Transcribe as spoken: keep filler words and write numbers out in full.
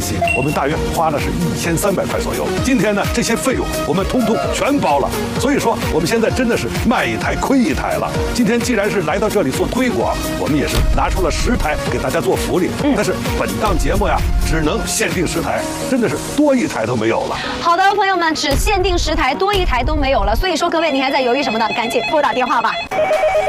期，我们大约花了是一千三百块左右。今天呢，这些费用我们通通全包了，所以说我们现在真的是卖一台亏一台了。今天既然是来到这里做推广，我们也是拿出了十台给大家做福利。嗯，但是本档节目呀，只能限定十台，真的是多一台都没有了。 好的，朋友们，只限定十台，多一台都没有了。所以说，各位你还在犹豫什么呢？赶紧拨打电话吧。